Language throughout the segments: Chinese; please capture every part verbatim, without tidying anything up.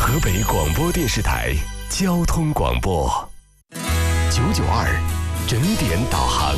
河北广播电视台交通广播九九二整点导航。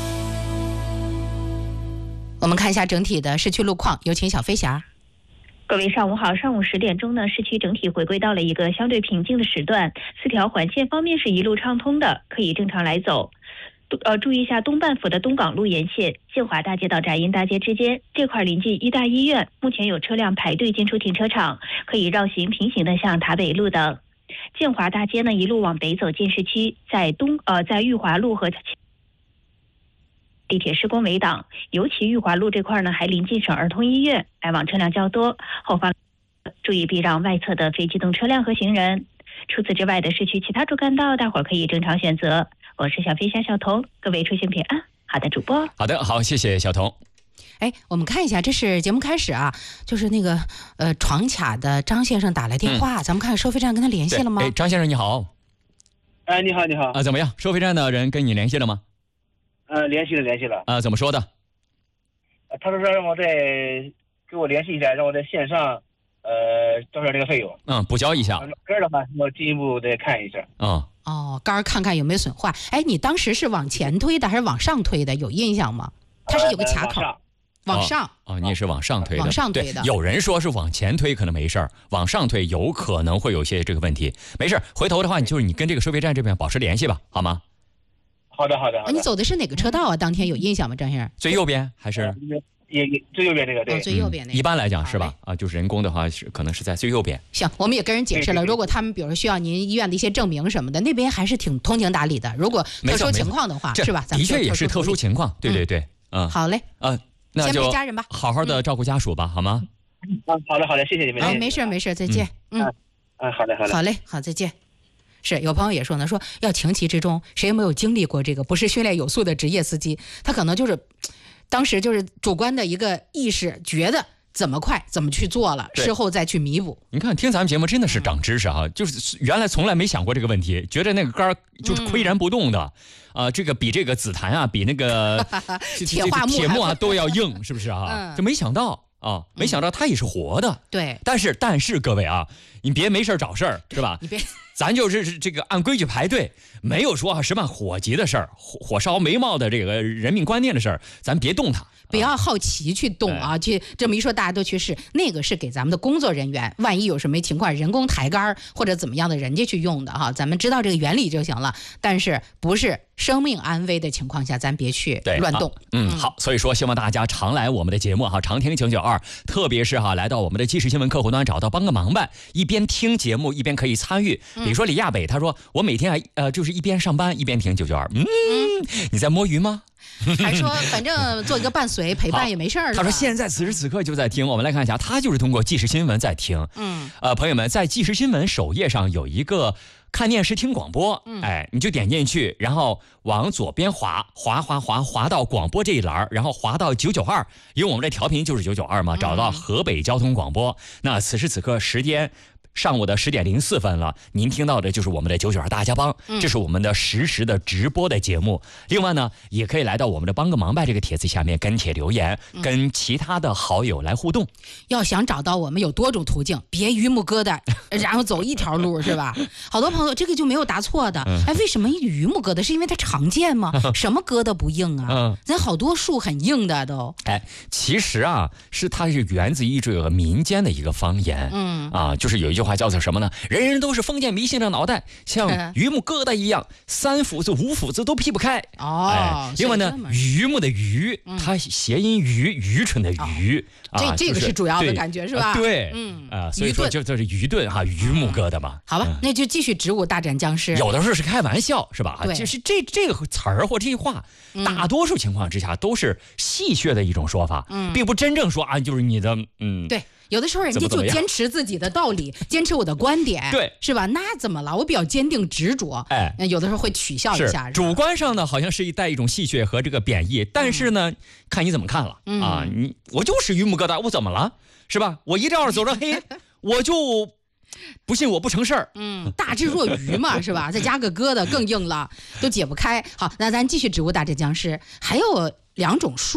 我们看一下整体的市区路况，有请小飞侠。 各位上午好，上午十点钟呢，市区整体回归到了一个相对平静的时段，四条环线方面是一路畅通的，可以正常来走。呃，注意一下东半府的东港路沿线建华大街到闸阴大街之间这块临近医大医院，目前有车辆排队进出停车场，可以绕行平行的向塔北路等。建华大街呢一路往北走进市区，在东呃在裕华路和地铁施工围挡，尤其裕华路这块呢还临近省儿童医院，来往车辆较多，后方注意避让外侧的非机动车辆和行人。除此之外的市区其他主干道，大伙儿可以正常选择。我是小飞侠小童，各位出行平安。好的，主播。 好的，好，谢谢小童。 哎，我们看一下，这是节目开始啊，就是那个呃闯卡的张先生打来电话，嗯、咱们看收费站跟他联系了吗？ 哎，张先生你好。 哎，你好，你好。 啊，怎么样？收费站的人跟你联系了吗？ 呃，联系了，联系了。 啊，怎么说的？ 他说让我再给我联系一下，让我在线上呃交上这个费用。 嗯，补交一下。 这儿的话，我进一步再看一下。 嗯。 哦，杆儿看看有没有损坏。哎，你当时是往前推的还是往上推的？有印象吗？它是有个卡口。呃、往上。 哦，哦，你也是往上推的。 往上推的。 有人说是往前推可能没事儿，往上推有可能会有些这个问题。没事，回头的话，你就是你跟这个收费站这边保持联系吧，好吗？ 好的，好的，好的。 你走的是哪个车道啊？当天有印象吗，张先生？ 最右边还是？ 也也最右边这个对、 哦，最右边那个、 嗯。一般来讲是吧？啊，就是人工的话是可能是在最右边。 行，我们也跟人解释了，如果他们比如说需要您医院的一些证明什么的，那边还是挺通情达理的。如果特殊情况的话，是吧？ 的确也是特殊情况，对对对，嗯。 嗯好嘞， 嗯，那就先陪家人吧， 好好的照顾家属吧，好吗？ 啊，好的好的，谢谢你们。 啊，没事没事，再见。嗯， 啊，好的好的。 好嘞，好，再见。是有朋友也说呢，说要情急之中，谁也没有经历过这个，不是训练有素的职业司机，他可能就是。当时就是主观的一个意识，觉得怎么快怎么去做了，事后再去弥补。 你看听咱们节目真的是长知识哈、嗯，就是原来从来没想过这个问题，觉得那个杆就是岿然不动的，啊、嗯呃，这个比这个紫檀啊，比那个铁化木、 铁木啊都要硬，是不是啊？就、嗯、没想到啊，没想到它也是活的。 对、嗯， 但是但是各位啊，你别没事找事儿，是吧？ 你别。 咱就是这个按规矩排队，没有说啊什么火急的事儿，火火烧眉毛的这个人命关天的事儿，咱别动它， 不要好奇去动啊！ 嗯、 去这么一说，大家都去试，那个是给咱们的工作人员，万一有什么情况，人工抬杆或者怎么样的，人家去用的哈，咱们知道这个原理就行了。但是不是生命安危的情况下，咱别去乱动。 嗯，好，所以说希望大家常来我们的节目哈，常听九九二，特别是哈来到我们的即时新闻客户端，找到帮个忙办，一边听节目一边可以参与。比如说李亚北，他说我每天还呃就是一边上班一边听九九二，嗯，你在摸鱼吗？ 还说反正做一个伴随陪伴也没事儿。 他说现在此时此刻就在听，我们来看一下，他就是通过即时新闻在听。 嗯， 呃，朋友们，在即时新闻首页上有一个看电视听广播， 嗯、 哎，你就点进去，然后往左边滑，滑滑滑滑到广播这一栏，然后滑到九九二，因为我们这调频就是九九二嘛，找到河北交通广播。嗯、那此时此刻时间。上午的十点零四分了，您听到的就是我们的九九二大家帮，这是我们的实时的直播的节目。另外呢，也可以来到我们的帮个忙吧这个帖子下面跟帖留言，跟其他的好友来互动。 要想找到我们有多种途径，别榆木疙瘩，然后走一条路是吧？好多朋友这个就没有答错的，哎，为什么榆木疙瘩？是因为它常见吗？什么疙瘩不硬啊？咱好多树很硬的都。 哎，其实啊，是它是源自于这个民间的一个方言， 嗯啊，就是有一句话。话叫做什么呢？人人都是封建迷信的脑袋，像榆木疙瘩一样，三斧子五斧子都劈不开。 哦， 哎、另外呢，榆木的榆，嗯、它谐音愚，愚蠢的愚。 哦、啊，这这个是主要的感觉是吧？ 啊对， 嗯啊，所以说就就是愚钝哈，榆木疙瘩嘛。 好吧，嗯、那就继续植物大战僵尸。 有的时候是开玩笑是吧？ 对， 就是这这个词儿或这句话，嗯、大多数情况之下都是戏谑的一种说法， 嗯、 并不真正说啊，就是你的嗯。 对。有的时候人家就坚持自己的道理，坚持我的观点， 对， 是吧？那怎么了？我比较坚定执着， 哎， 有的时候会取笑一下。 主观上呢，好像是一带一种戏谑和这个贬义，但是呢，嗯、看你怎么看了、 嗯、 啊！你我就是榆木疙瘩，我怎么了？是吧？我一照走着黑，我就不信我不成事儿。 嗯，大智若愚嘛，是吧？再加个疙瘩更硬了，都解不开。好，那咱继续植物大战僵尸，还有两种树。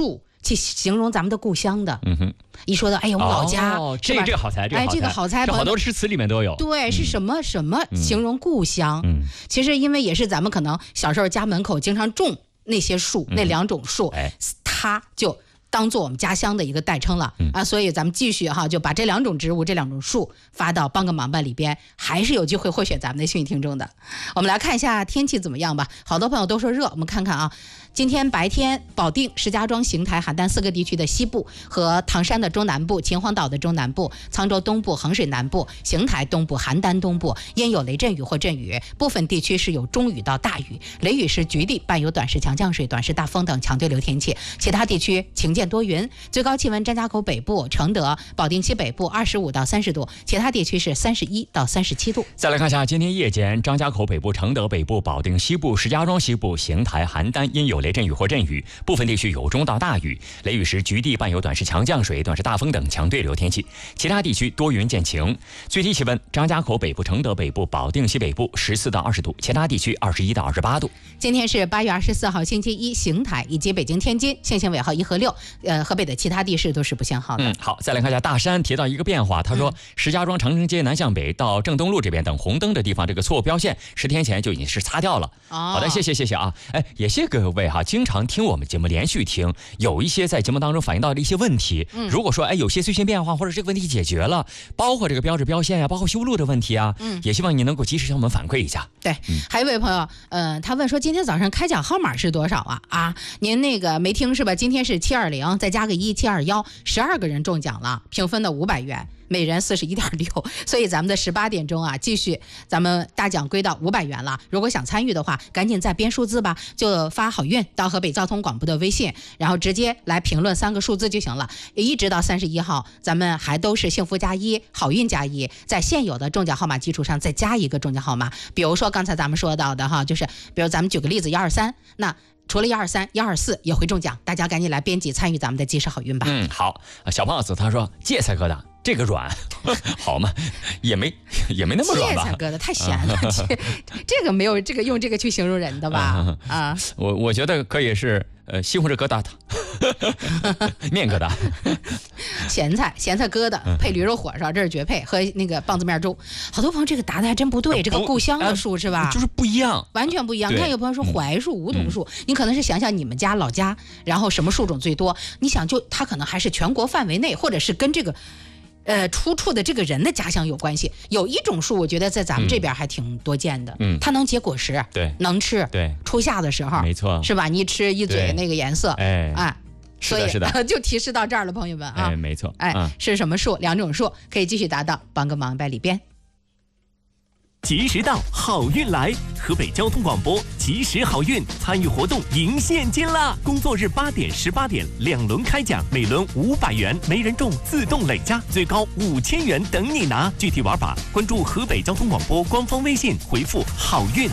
去形容咱们的故乡的。 嗯哼， 一说到哎呀，我老家， 哦， 是吧这这个好猜，这个哎， 好猜， 这个好猜， 这好多诗词里面都有。 对， 嗯、 是什么什么形容故乡？ 嗯， 其实因为也是咱们可能小时候家门口经常种那些树，嗯、那两种树， 哎， 它就当做我们家乡的一个代称了、 嗯、 啊，所以咱们继续哈，就把这两种植物、这两种树发到帮个忙吧里边，还是有机会获选咱们的幸运听众的。我们来看一下天气怎么样吧。好多朋友都说热，我们看看啊。今天白天，保定、石家庄、邢台、邯郸四个地区的西部和唐山的中南部、秦皇岛的中南部、沧州东部、衡水南部、邢台东部、邯郸东部阴有雷阵雨或阵雨，部分地区是有中雨到大雨，雷雨是局地伴有短时强降水、短时大风等强对流天气，其他地区晴见多云。最高气温张家口北部、承德、保定西北部二十五到三十度，其他地区是三十一到三十七度。 再来看一下今天夜间，张家口北部、承德北部、保定西部、石家庄西部、邢台、邯郸阴有雷阵雨或阵雨，部分地区有中到大雨，雷雨时局地伴有短时强降水、短时大风等强对流天气，其他地区多云见晴。最低气温，张家口北部、承德北部、保定西北部十四到二十度，其他地区二十一到二十八度。 今天是八月二十四号星期一，邢台以及北京、天津限行尾号一和六，呃，河北的其他地市都是不限号的。 嗯，好，再来看一下大山提到一个变化，他说、嗯、石家庄长城街南向北到正东路这边等红灯的地方，这个错误标线十天前就已经是擦掉了。 哦， 好的，谢谢谢谢啊，哎，也谢各位哈，经常听我们节目连续听，有一些在节目当中反映到的一些问题，嗯，如果说哎有些最新变化或者这个问题解决了，包括这个标志标线呀、啊，包括修路的问题啊，嗯，也希望你能够及时向我们反馈一下。 对，嗯、还有一位朋友，呃，他问说今天早上开奖号码是多少啊？啊，您那个没听是吧？今天是七二零，再加个一七二幺，十二个人中奖了，平分的五百元。每人四十一点六，所以咱们的十八点钟啊，继续咱们大奖归到五百元了。如果想参与的话，赶紧再编数字吧，就发好运到河北交通广播的微信，然后直接来评论三个数字就行了。一直到三十一号，咱们还都是幸福加一，好运加一，在现有的中奖号码基础上再加一个中奖号码。比如说刚才咱们说到的哈，就是比如咱们举个例子，一二三，那除了一二三、一二四也会中奖，大家赶紧来编辑参与咱们的及时好运吧。 嗯，好，小胖子他说芥菜疙瘩。这个软好吗？也没也没那么软吧。 芥菜疙瘩太咸了，这这个没有这个用这个去形容人的吧？啊，啊我我觉得可以是呃西红柿疙瘩面疙瘩， 咸菜咸菜疙瘩配驴肉火烧，这是绝配，和那个棒子面粥。好多朋友这个答的还真不对，呃、这个故乡的树是吧？ 就是不一样， 完全不一样。你看有朋友说槐树、梧桐树，嗯、你可能是想想你们家老家，然后什么树种最多？你想就它可能还是全国范围内，或者是跟这个。呃，出处的这个人的家乡有关系。有一种树，我觉得在咱们这边还挺多见的，嗯，它能结果实， 对， 能吃， 对， 初夏的时候， 没错， 是吧？你一吃一嘴那个颜色， 哎， 啊， 是的，是的， 就提示到这儿了，朋友们啊， 哎，没错， 哎，是什么树？两种树可以继续答到，帮个忙，在里边。 及时到，好运来！河北交通广播及时好运参与活动赢现金啦！工作日八点、十八点两轮开奖，每轮五百元，没人中自动累加，最高五千元等你拿。具体玩法关注河北交通广播官方微信，回复好运。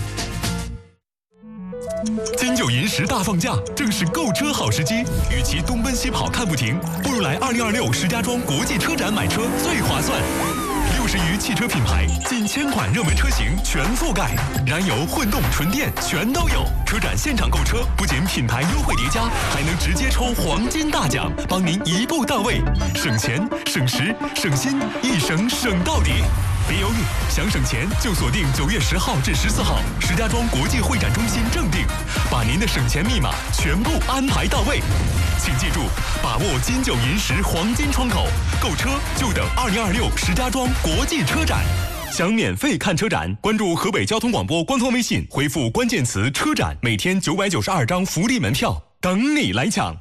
金九银十大放假，正是购车好时机。与其东奔西跑看不停，不如来二零二六石家庄国际车展买车最划算。六十余汽车品牌，近千款热门车型全覆盖，燃油、混动、纯电全都有。车展现场购车，不仅品牌优惠叠加，还能直接抽黄金大奖，帮您一步到位，省钱、省时、省心，一省省到底。别犹豫，想省钱就锁定九月十号至十四号石家庄国际会展中心正定，把您的省钱密码全部安排到位。请记住，把握金九银十黄金窗口，购车就等二零二六石家庄国际车展。想免费看车展，关注河北交通广播官方微信，回复关键词“车展”，每天九百九十二张福利门票等你来抢。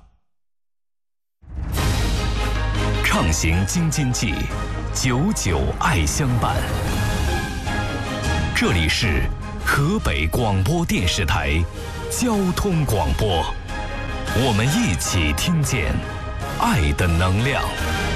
畅行京津冀，久久爱相伴。这里是河北广播电视台交通广播，我们一起听见爱的能量。